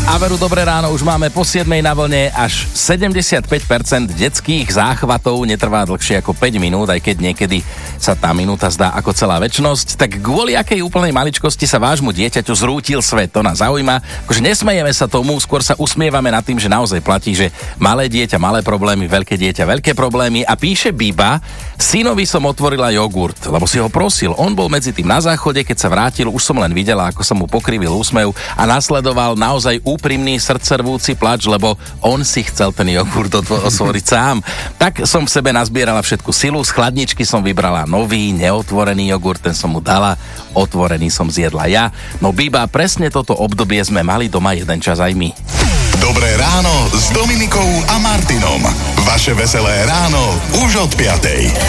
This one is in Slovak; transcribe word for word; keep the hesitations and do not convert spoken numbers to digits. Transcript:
A veru, dobré ráno, už máme po siedmej na vlne. Až sedemdesiatpäť percent detských záchvatov netrvá dlhšie ako päť minút, aj keď niekedy sa tá minúta zdá ako celá večnosť. Tak kvôli akej úplnej maličkosti sa vášmu dieťaťu zrútil svet, to nás zaujíma. Akože nesmejeme sa tomu, skôr sa usmievame nad tým, že naozaj platí, že malé dieťa, malé problémy, veľké dieťa, veľké problémy. A píše Biba: synovi som otvorila jogurt, lebo si ho prosil. On bol medzi tým na záchode, keď sa vrátil, už som len videla, ako sa mu pokrivil úsmev a nasledoval naozaj úprimný srdcervúci plač, lebo on si chcel ten jogurt otvoriť sám. Tak som v sebe nazbierala všetku silu, z chladničky som vybrala nový, neotvorený jogurt, ten som mu dala, otvorený som zjedla ja. No Biba, presne toto obdobie sme mali doma jeden čas aj my. Dobré ráno s Dominikou a Martinom. Vaše veselé ráno už od piatej.